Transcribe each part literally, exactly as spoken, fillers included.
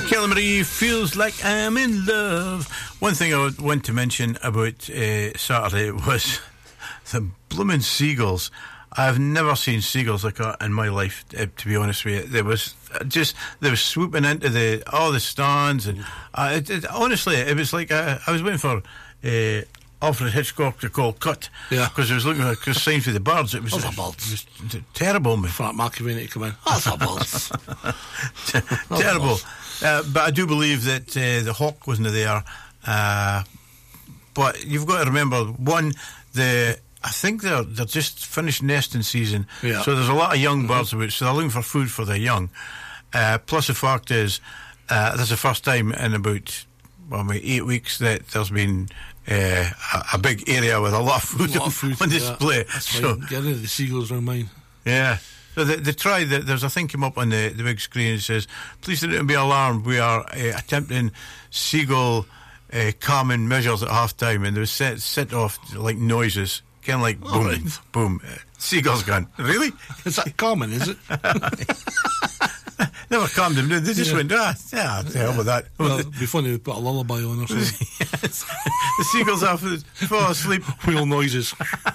Kelly Marie, Feels Like I'm in Love. One thing I would want to mention about uh, Saturday was the blooming seagulls. I've never seen seagulls like that in my life, uh, to be honest with you. There was just, they were swooping into the all the stands, and uh, it, it, honestly, it was like uh, I was waiting for uh, Alfred Hitchcock to call cut. Yeah. Because I was looking at the signs for the birds. It was, Those are it birds. was t- terrible, man. Frank McAvey to come in. Those are birds. T- terrible. Uh, but I do believe that uh, the hawk wasn't there. Uh, but you've got to remember, one, the I think they're they're just finished nesting season, Yeah. so there's a lot of young birds about, so they're looking for food for their young. Uh, plus the fact is, uh, that's the first time in about well, maybe eight weeks that there's been uh, a, a big area with a lot of food, A lot on, of food, on yeah. display. That's So, fine. Get rid of the seagulls around mine. yeah. So they, they try, the, there's a thing came up on the, the big screen. It says, please don't be alarmed. We are uh, attempting seagull uh, calming measures at half time. And they were set, set off like noises, kind of like Oh, boom, right. boom. Uh, seagulls gone, really? Is that common, is it? Never calmed them down. They just Yeah. went, ah, yeah, the hell with that. Well, it'd be funny to put a lullaby on or something. Yes. The seagulls have to fall asleep. Wheel noises.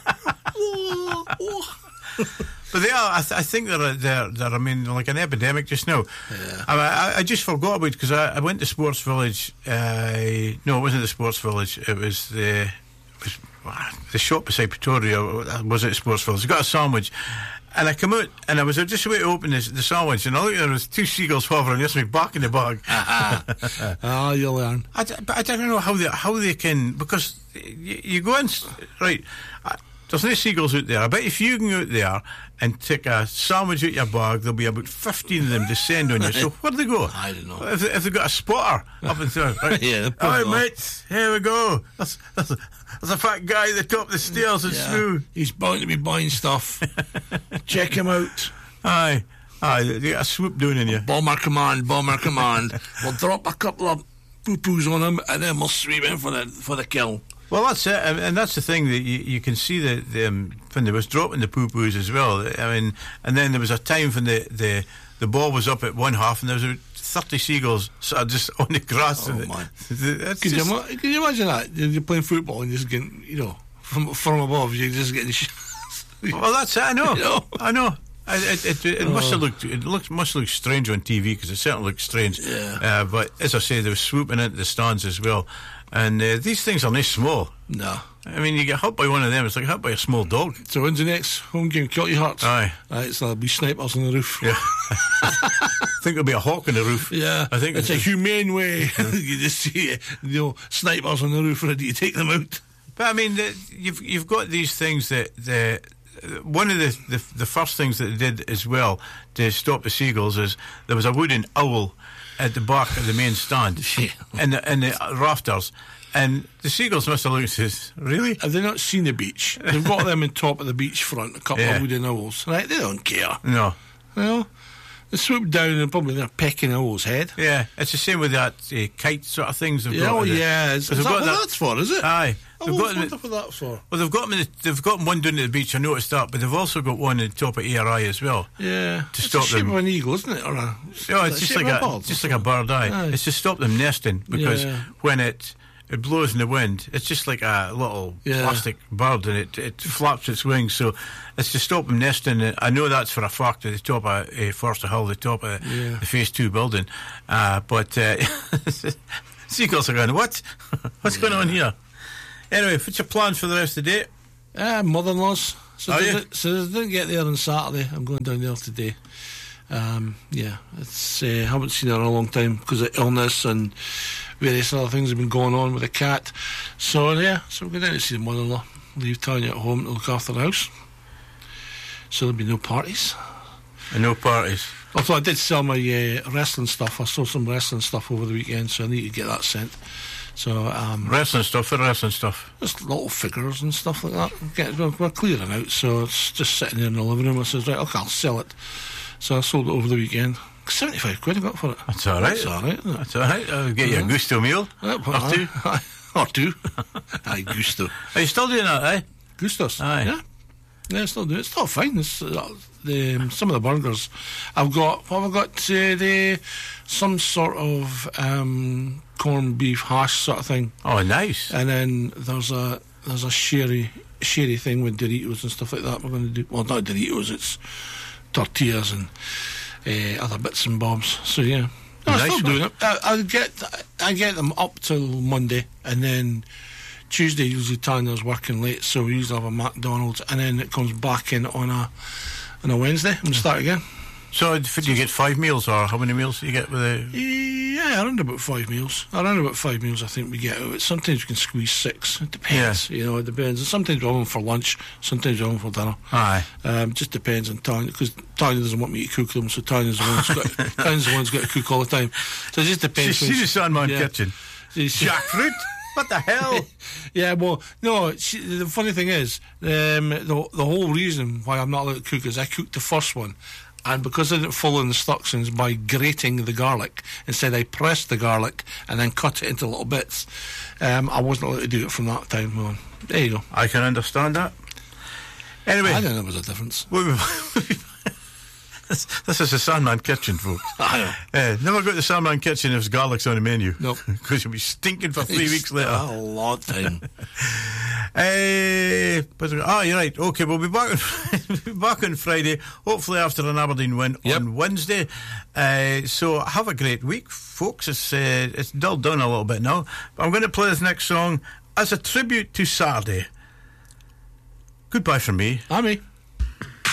But they are. I, th- I think they're, they're they're. I mean, like an epidemic just now. Yeah. I, I, I just forgot about because I, I went to Sports Village. Uh, no, it wasn't the Sports Village. It was the it was uh, the shop beside Pretoria. Was it Sports Village? I got a sandwich, and I come out and I was just about to open this, the sandwich, and I looked, there was two seagulls hovering just me back in the bag. Ah, you learn. I, d- but I don't know how they how they can, because you, you go in s- right. Uh, there's no seagulls out there. I bet if you can go out there and take a sandwich out your bag, there'll be about fifteen of them descend on you. So where do they go? I don't know. If, they- if they've got a spotter up and through, right? Yeah, they're All probably right, not. mates, here we go. There's, there's, a, there's a fat guy at the top of the stairs. It's Yeah. smooth. He's bound to be buying stuff. Check him out. Aye, aye. They got a swoop down in you. Bomber command, bomber command. We'll drop a couple of poo-poos on him and then we'll sweep in for the for the kill. Well, that's it, and and that's the thing that you, you can see that the, um, when they was dropping the poo-poos as well. I mean, and then there was a time when the, the, the ball was up at one half, and there was about thirty seagulls sort of just on the grass. Oh, and it- man. It's Can you, just- ima- can you imagine that? You're playing football and you're just getting, you know, from from above, you're just getting sh- well, that's it. I know. You know? I know. I, it it, it Oh. must have looked. It looks must look strange on T V because it certainly looks strange. Yeah. Uh, but as I say, they were swooping into the stands as well, and uh, these things are not small. No. I mean, you get hit by one of them, it's like hit by a small dog. So when's the next home game? Kilty Hearts? Aye. Right, so there'll be snipers on the roof. Yeah. I think there'll be a hawk on the roof. Yeah, I think it's a humane way. You just see, you know, snipers on the roof ready to take them out. But I mean, the, you've you've got these things that the one of the, the the first things that they did as well to stop the seagulls is there was a wooden owl at the back of the main stand Yeah. in the in the rafters, and the seagulls must have looked and says, "Really?" Have they not seen the beach? They've got them on top of the beach front, a couple Yeah. of wooden owls. Right, they don't care. No. Well, they swoop down and probably they're pecking an owl's head. Yeah, it's the same with that uh, kite sort of things. They've Yeah, got oh with the- yeah. Is, is they've that got what that- that's for, is it? Aye, I they've always got them. wondered what that's for. Well, they've got them. In the, they've got one down at the beach. I noticed that, but they've also got one at the top of A R I as well. Yeah. To it's stop the shape them. of an eagle, isn't it? Or a, No, is it's it just shape like of a bird just or like a bird eye. Aye. It's to stop them nesting because Yeah. when it it blows in the wind, it's just like a little Yeah. plastic bird, and it it flaps its wings. So it's to stop them nesting. And I know that's for a fact at the top of uh, Forster Hill, the top of Yeah. the Phase Two building. Uh, but uh, seagulls are going, what? What's going on here? Anyway, what's your plans for the rest of the day? Ah, mother-in-law's. So, Are they, you? so they didn't get there on Saturday. I'm going down there today. Um, yeah, it's uh, haven't seen her in a long time because of illness and various other things have been going on with the cat. So yeah, so we're going down to see the mother-in-law. Leave Tanya at home to look after the house. So there'll be no parties. And no parties. Although I did sell my uh, wrestling stuff. I sold some wrestling stuff over the weekend, so I need to get that sent. So um, Wrestling stuff for wrestling stuff. just little figures and stuff like that. Get, we're, we're clearing out, so it's just sitting there in the living room. I says, right, okay, I'll sell it. So I sold it over the weekend. seventy-five quid I got for it. That's all right. That's all right, isn't it? That's all right. I'll get you a Yeah. gusto meal. Yeah, or well, two. aye, or two. Aye, gusto. Are you still doing that, eh? Gustos. Aye. Yeah. Yeah, it's still doing. It's still fine. It's, uh, the um, some of the burgers I've got. What have I got? Uh, the some sort of um, corned beef hash sort of thing. Oh, nice. And then there's a there's a sherry sherry thing with Doritos and stuff like that. We're going to do. Well, not Doritos. It's tortillas and uh, other bits and bobs. So yeah, no, Nice I'm still one. doing it. I, I get I get them up till Monday, and then Tuesday usually Tanya's working late, so we usually have a McDonald's, and then it comes back in on a on a Wednesday and start again. So, do you get five meals, or how many meals do you get with a... Yeah, around about five meals. Around about five meals, I think we get out of it. Sometimes we can squeeze six. It depends. You know, it depends. And sometimes we're home for lunch. Sometimes we're home for dinner. Aye. Um, just depends on Tanya, because Tanya doesn't want me to cook them, so Tanya's the one's got Tanya's the one's got to cook all the time. So it just depends. See, see the Sandman yeah. kitchen. She's- Jackfruit? What the hell? Yeah, well, no. She, the funny thing is, um, the the whole reason why I'm not allowed to cook is I cooked the first one, and because I didn't follow instructions by grating the garlic, instead I pressed the garlic and then cut it into little bits. Um, I wasn't allowed to do it from that time on. There you go. I can understand that. Anyway, I didn't know there was a difference. we- this, this is the Sandman kitchen, folks. I know. Uh, never go to the Sandman kitchen if garlic's on the menu. Nope. Because you'll be stinking for three weeks later. A long time. Uh, but, ah, you're right. Okay, we'll be back on, we'll be back on Friday, hopefully after an Aberdeen win Yep. on Wednesday. Uh, so have a great week, folks. It's uh, it's dulled down a little bit now. But I'm going to play this next song as a tribute to Saturday. Goodbye from me. I mean.